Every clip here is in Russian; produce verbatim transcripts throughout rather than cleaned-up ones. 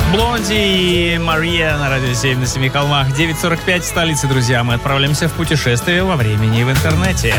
Блонди и Мария на радио семь на семи холмах. девять сорок пять в столице, друзья. Мы отправляемся в путешествие во времени и в интернете.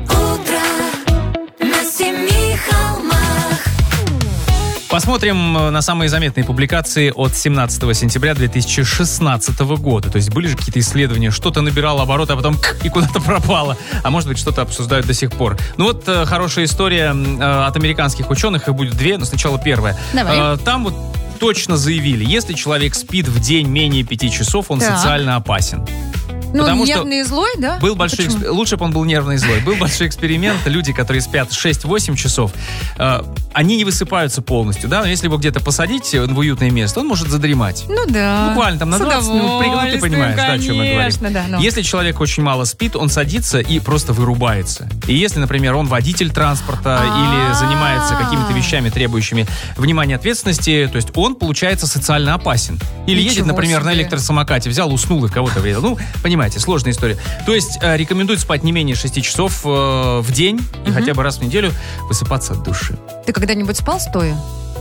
Посмотрим на самые заметные публикации от семнадцатого сентября две тысячи шестнадцатого года. То есть были же какие-то исследования, что-то набирало обороты, а потом и куда-то пропало. А может быть, что-то обсуждают до сих пор. Ну вот э, хорошая история э, от американских ученых. Их будет две, но сначала первая. Давай. Э, там вот точно заявили, если человек спит в день менее пяти часов, он так. социально опасен. Ну, Потому нервный и злой, да? Был большой эксп... Лучше бы он был нервный и злой. Был большой эксперимент. Люди, которые спят шесть-восемь часов, э, они не высыпаются полностью, да? Но если его где-то посадить в уютное место, он может задремать. Ну да. Буквально там на двадцать минут пригнуть, ты понимаешь, да, о чем мы говорим. Да, но... Если человек очень мало спит, он садится и просто вырубается. И если, например, он водитель транспорта или занимается какими-то вещами, требующими внимания и ответственности, то есть он, получается, социально опасен. Или едет, например, на электросамокате, взял, уснул и в кого-то врезал. Ну, понимаете. Сложная история. То есть э, рекомендуют спать не менее шести часов э, в день и угу. хотя бы раз в неделю высыпаться от души. Ты когда-нибудь спал стоя?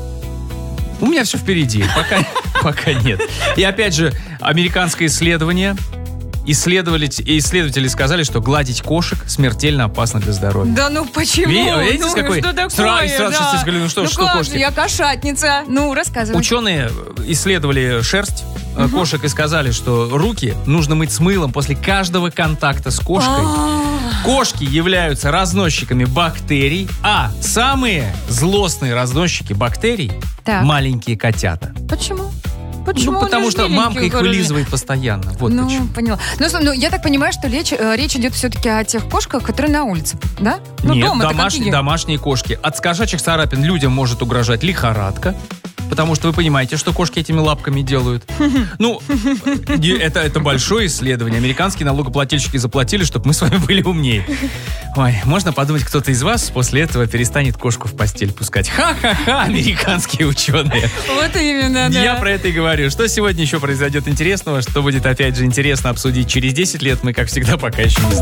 У меня все впереди. Пока, пока нет. И опять же, американское исследование. Исследователи, исследователи сказали, что гладить кошек смертельно опасно для здоровья. Да ну почему? Видите, ну, какой? Что такое? Сразу, сразу да. сказали, ну что, ну что как кошки? Же, я кошатница. Ну, рассказывай. Ученые исследовали шерсть угу. кошек и сказали, что руки нужно мыть с мылом после каждого контакта с кошкой. А-а-а. Кошки являются разносчиками бактерий, а самые злостные разносчики бактерий так. маленькие котята. Почему? Почему? Ну, потому что мамка их вылизывает постоянно. Вот ну, почему. поняла. Ну, ну, я так понимаю, что речь, речь идет все-таки о тех кошках, которые на улице, да? Ну, Нет, дома домашние, домашние кошки. От кошачьих царапин людям может угрожать лихорадка. Потому что вы понимаете, что кошки этими лапками делают. Ну, это, это большое исследование. Американские налогоплательщики заплатили, чтобы мы с вами были умнее. Ой, можно подумать, кто-то из вас после этого перестанет кошку в постель пускать. Ха-ха-ха, американские ученые. Вот именно, да. Я про это и говорю. Что сегодня еще произойдет интересного, что будет опять же интересно обсудить через десять лет, мы, как всегда, пока еще не знаем.